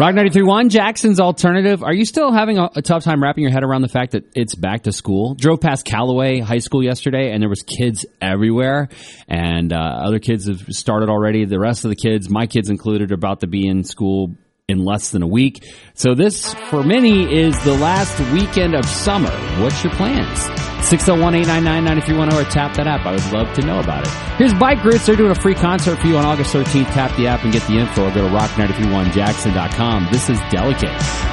Rock 93.1, Jackson's Alternative. Are you still having a tough time wrapping your head around the fact that it's back to school? Drove past Callaway High School yesterday, and there was kids everywhere, and other kids have started already. The rest of the kids, my kids included, are about to be in school in less than a week. So this, for many, is the last weekend of summer. What's your plans? 601-899-9310 or tap that app. I would love to know about it. Here's Bike Roots. They're doing a free concert for you on August 13th. Tap the app and get the info or go to rock931jackson.com. This is Delicate.